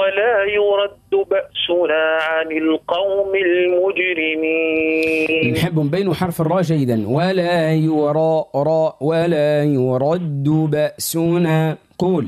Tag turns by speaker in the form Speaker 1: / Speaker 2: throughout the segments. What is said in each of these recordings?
Speaker 1: ولا يرد بأسنا عن القوم المجرمين.
Speaker 2: نحب نبين حرف الراء جيدا. ولا يرى راء ولا يرد بأسنا. قول.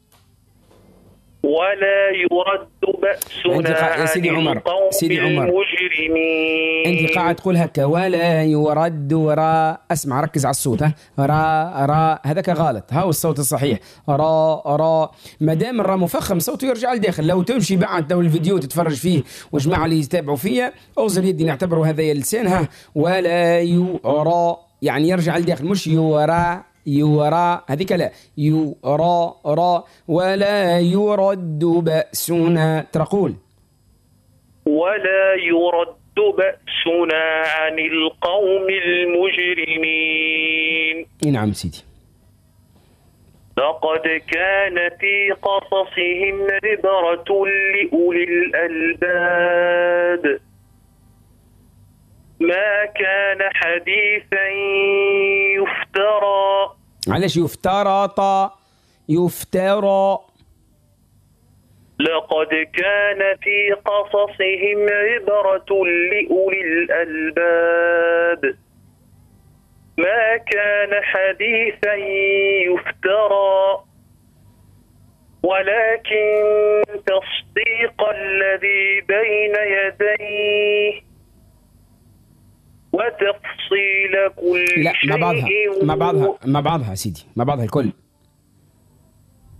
Speaker 1: ولا يرد بأسنا
Speaker 2: يا سيدي
Speaker 1: عن
Speaker 2: عمر،
Speaker 1: القوم
Speaker 2: سيدي عمر،
Speaker 1: المجرمين.
Speaker 2: انت قاعد تقول هكا ولا يرد را. اسمع، ركز على الصوت. ها، را هذاك غلط. ها هو الصوت الصحيح را. ما دام الرا مفخم صوته يرجع لداخل. لو تمشي بعد لو الفيديو تتفرج فيه وجماعة اللي يتابعوا فيا اوزر يدي نعتبره هذا اللسان. ها، ولا يرى يعني يرجع لداخل، مش يورى هذيك لا، يرى را. ولا يرد بأسنا. تقول
Speaker 1: ولا يرد بأسنا عن القوم المجرمين.
Speaker 2: نعم سيدي.
Speaker 1: لقد كان في قصصهم عبرة لأولي الألباب ما كان حديثا يفترى.
Speaker 2: معلش، يفترى.
Speaker 1: لقد كان في قصصهم عبرة لأولي الألباب ما كان حديثا يفترى ولكن تصديق الذي بين يديه وتفصيل كل
Speaker 2: لا،
Speaker 1: شيء.
Speaker 2: مع بعضها سيدي، مع بعضها الكل.